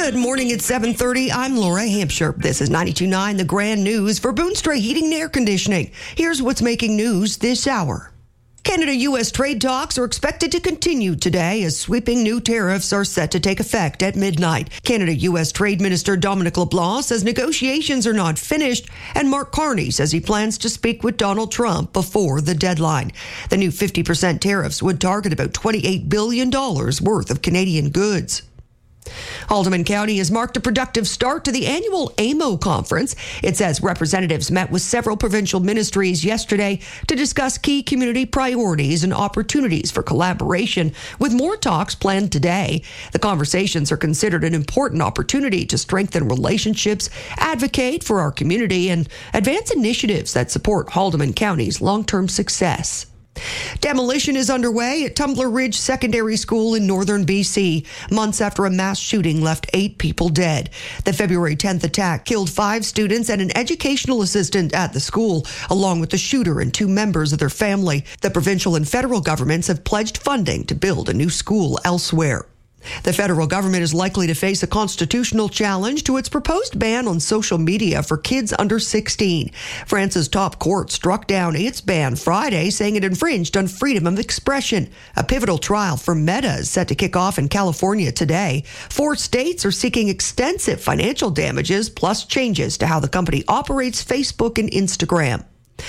Good morning at 7:30. I'm Laura Hampshire. This is 92.9 The Grand News for Boone Stray Heating and Air Conditioning. Here's what's making news this hour. Canada-U.S. trade talks are expected to continue today as sweeping new tariffs are set to take effect at midnight. Canada-U.S. Trade Minister Dominic LeBlanc says negotiations are not finished, and Mark Carney says he plans to speak with Donald Trump before the deadline. The new 50% tariffs would target about $28 billion worth of Canadian goods. Haldimand County has marked a productive start to the annual AMO conference. It says representatives met with several provincial ministries yesterday to discuss key community priorities and opportunities for collaboration, with more talks planned today. The conversations are considered an important opportunity to strengthen relationships, advocate for our community, and advance initiatives that support Haldimand County's long-term success. Demolition is underway at Tumbler Ridge Secondary School in northern BC, months after a mass shooting left 8 people dead. The February 10th attack killed 5 students and an educational assistant at the school, along with the shooter and 2 members of their family. The provincial and federal governments have pledged funding to build a new school elsewhere. The federal government is likely to face a constitutional challenge to its proposed ban on social media for kids under 16. France's top court struck down its ban Friday, saying it infringed on freedom of expression. A pivotal trial for Meta is set to kick off in California today. 4 states are seeking extensive financial damages, plus changes to how the company operates Facebook and Instagram.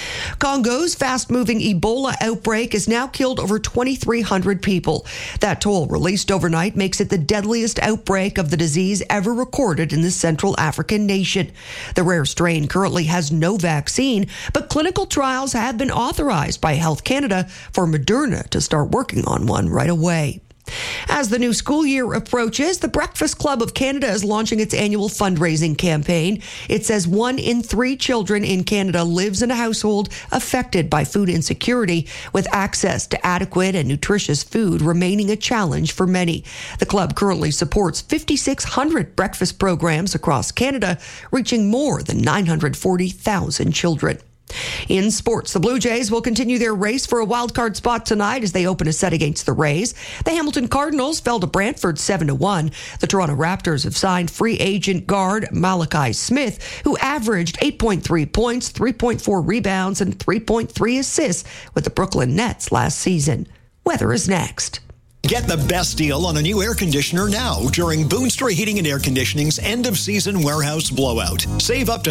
Congo's fast-moving Ebola outbreak has now killed over 2,300 people. That toll, released overnight, makes it the deadliest outbreak of the disease ever recorded in the Central African nation. The rare strain currently has no vaccine, but clinical trials have been authorized by Health Canada for Moderna to start working on one right away. As the new school year approaches, the Breakfast Club of Canada is launching its annual fundraising campaign. It says 1 in 3 children in Canada lives in a household affected by food insecurity, with access to adequate and nutritious food remaining a challenge for many. The club currently supports 5,600 breakfast programs across Canada, reaching more than 940,000 children. In sports, the Blue Jays will continue their race for a wildcard spot tonight as they open a set against the Rays. The Hamilton Cardinals fell to Brantford 7-1. The Toronto Raptors have signed free agent guard Malachi Smith, who averaged 8.3 points, 3.4 rebounds, and 3.3 assists with the Brooklyn Nets last season. Weather is next. Get the best deal on a new air conditioner now during Boone Stray Heating and Air Conditioning's end-of-season warehouse blowout. Save up to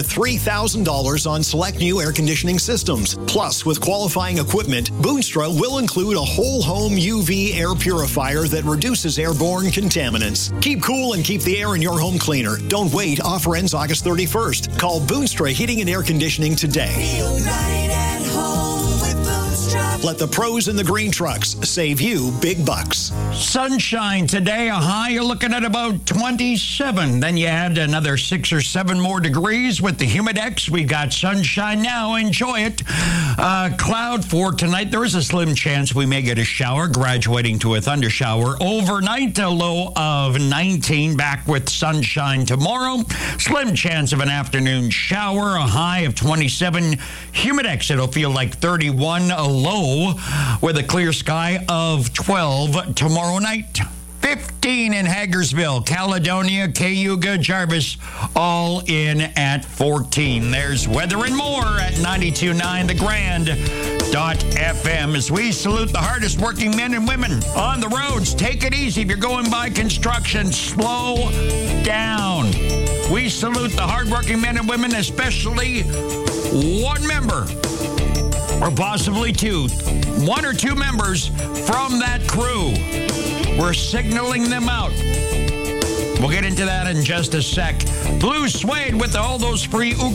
$3,000 on select new air conditioning systems. Plus, with qualifying equipment, Boone Stray will include a whole-home UV air purifier that reduces airborne contaminants. Keep cool and keep the air in your home cleaner. Don't wait. Offer ends August 31st. Call Boone Stray Heating and Air Conditioning today. Feel right at home with Boone Stray. Let the pros in the green trucks save you big bucks. Sunshine today, a high you're looking at about 27. Then you add another 6 or 7 more degrees with the Humidex. We got sunshine now. Enjoy it. Cloud for tonight. There is a slim chance we may get a shower, graduating to a thunder shower. Overnight, a low of 19. Back with sunshine tomorrow. Slim chance of an afternoon shower, a high of 27. Humidex, it'll feel like 31, a low with a clear sky of 12 tomorrow night. 15 in Hagersville, Caledonia, Cayuga, Jarvis, all in at 14. There's weather and more at 92.9 The Grand.fm as we salute the hardest working men and women on the roads. Take it easy if you're going by construction. Slow down. We salute the hardworking men and women, especially one member, or possibly 2, 1 or 2 members from that crew. We're signaling them out. We'll get into that in just a sec. Blue Suede with all those free Uber